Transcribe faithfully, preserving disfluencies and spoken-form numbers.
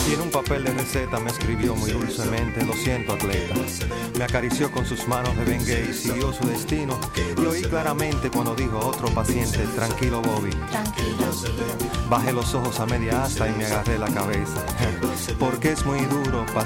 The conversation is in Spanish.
Y en un papel de receta me escribió muy dulcemente: lo siento, atleta. Me acarició con sus manos de Bengay y siguió su destino. Y oí claramente cuando dijo a otro paciente: tranquilo, Bobby. Tranquilo. Bajé los ojos a media asta y me agarré la cabeza. Porque es muy duro